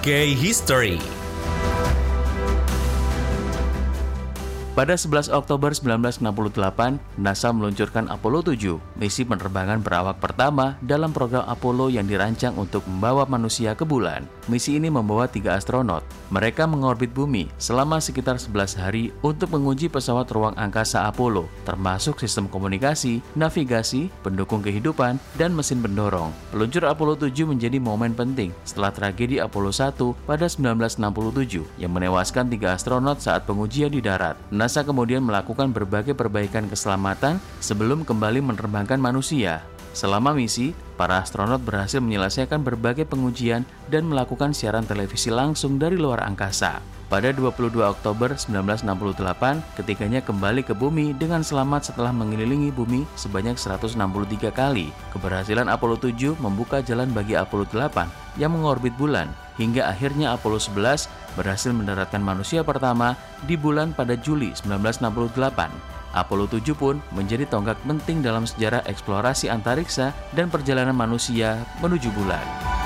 Gay History. Pada 11 Oktober 1968, NASA meluncurkan Apollo 7, misi penerbangan berawak pertama dalam program Apollo yang dirancang untuk membawa manusia ke bulan. Misi ini membawa 3 astronot. Mereka mengorbit bumi selama sekitar 11 hari untuk menguji pesawat ruang angkasa Apollo, termasuk sistem komunikasi, navigasi, pendukung kehidupan, dan mesin pendorong. Peluncur Apollo 7 menjadi momen penting setelah tragedi Apollo 1 pada 1967 yang menewaskan 3 astronot saat pengujian di darat. NASA kemudian melakukan berbagai perbaikan keselamatan sebelum kembali menerbangkan manusia. Selama misi, para astronot berhasil menyelesaikan berbagai pengujian dan melakukan siaran televisi langsung dari luar angkasa. Pada 22 Oktober 1968, ketiganya kembali ke bumi dengan selamat setelah mengelilingi bumi sebanyak 163 kali. Keberhasilan Apollo 7 membuka jalan bagi Apollo 8 yang mengorbit bulan, hingga akhirnya Apollo 11 berhasil mendaratkan manusia pertama di bulan pada Juli 1968. Apollo 7 pun menjadi tonggak penting dalam sejarah eksplorasi antariksa dan perjalanan manusia menuju bulan.